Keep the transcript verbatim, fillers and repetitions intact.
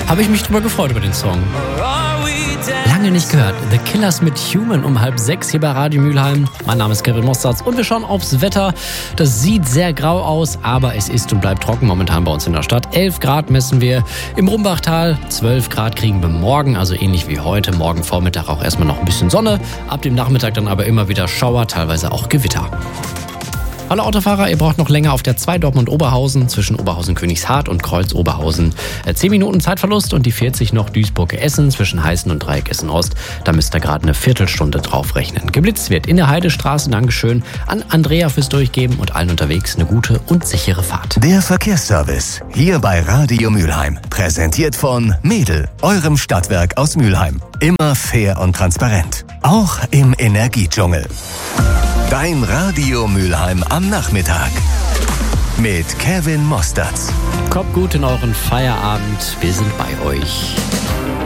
Habe ich mich drüber gefreut über den Song. Lange nicht gehört. The Killers mit Human um halb sechs hier bei Radio Mülheim. Mein Name ist Kevin Mostards und wir schauen aufs Wetter. Das sieht sehr grau aus, aber es ist und bleibt trocken momentan bei uns in der Stadt. elf Grad messen wir im Rumbachtal. zwölf Grad kriegen wir morgen, also ähnlich wie heute. Morgen Vormittag auch erstmal noch ein bisschen Sonne. Ab dem Nachmittag dann aber immer wieder Schauer, teilweise auch Gewitter. Alle Autofahrer, ihr braucht noch länger auf der zwei Dortmund-Oberhausen zwischen Oberhausen-Königshardt und Kreuz-Oberhausen. zehn Minuten Zeitverlust und die vierzig noch Duisburg-Essen zwischen Heißen und Dreieck Essen-Ost. Da müsst ihr gerade eine Viertelstunde drauf rechnen. Geblitzt wird in der Heidestraße. Dankeschön an Andrea fürs Durchgeben und allen unterwegs eine gute und sichere Fahrt. Der Verkehrsservice hier bei Radio Mülheim. Präsentiert von Mädel, eurem Stadtwerk aus Mülheim. Immer fair und transparent. Auch im Energiedschungel. Dein Radio Mülheim am Nachmittag. Mit Kevin Mostards. Kommt gut in euren Feierabend. Wir sind bei euch.